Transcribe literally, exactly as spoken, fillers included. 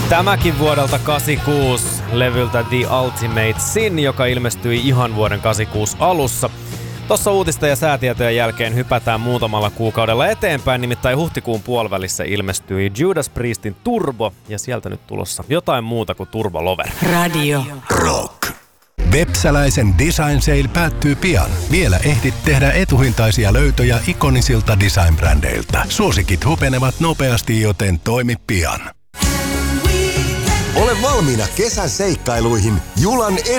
Tämäkin vuodelta kahdeksankymmentäkuusi levyltä The Ultimate Sin, joka ilmestyi ihan vuoden kahdeksankymmentäkuusi alussa. Tossa uutisten ja säätietojen jälkeen hypätään muutamalla kuukaudella eteenpäin, nimittäin huhtikuun puolivälissä ilmestyi Judas Priestin Turbo, ja sieltä nyt tulossa jotain muuta kuin Turbo Lover. Radio Rock. Vepsäläisen Design Sale päättyy pian. Vielä ehdit tehdä etuhintaisia löytöjä ikonisilta design-brändeiltä. Suosikit hupenevat nopeasti, joten toimi pian. Ole valmiina kesän seikkailuihin Julan